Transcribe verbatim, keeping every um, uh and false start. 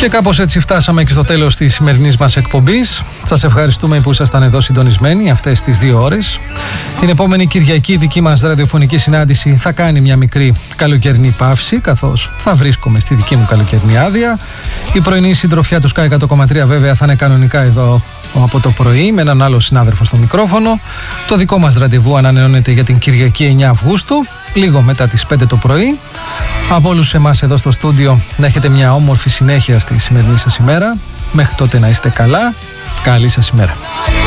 Και κάπως έτσι φτάσαμε και στο τέλος της σημερινής μας εκπομπής. Σας ευχαριστούμε που ήσασταν εδώ συντονισμένοι αυτές τις δύο ώρες. Την επόμενη Κυριακή η δική μας ραδιοφωνική συνάντηση θα κάνει μια μικρή καλοκαιρινή παύση, καθώς θα βρίσκομαι στη δική μου καλοκαιρινή άδεια. Η πρωινή συντροφιά του Sky εκατό κόμμα τρία βέβαια θα είναι κανονικά εδώ από το πρωί με έναν άλλο συνάδελφο στο μικρόφωνο. Το δικό μας ραντεβού ανανεώνεται για την Κυριακή εννέα Αυγούστου, λίγο μετά τις πέντε το πρωί. Από όλους εμάς εδώ στο στούντιο να έχετε μια όμορφη συνέχεια στη σημερινή σας ημέρα. Μέχρι τότε να είστε καλά. Καλή σας ημέρα.